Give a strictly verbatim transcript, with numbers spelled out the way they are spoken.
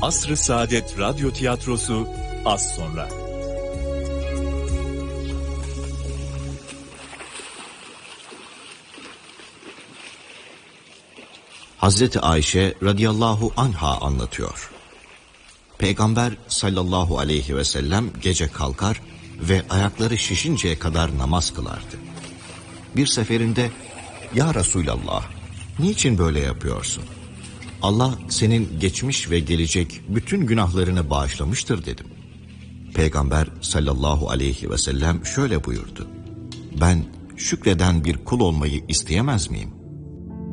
Asr-ı Saadet Radyo Tiyatrosu az sonra. Hazreti Ayşe radıyallahu anha anlatıyor. Peygamber sallallahu aleyhi ve sellem gece kalkar ve ayakları şişinceye kadar namaz kılardı. Bir seferinde, "Ya Resulallah, niçin böyle yapıyorsun? Allah senin geçmiş ve gelecek bütün günahlarını bağışlamıştır," dedim. Peygamber sallallahu aleyhi ve sellem şöyle buyurdu: "Ben şükreden bir kul olmayı isteyemez miyim?"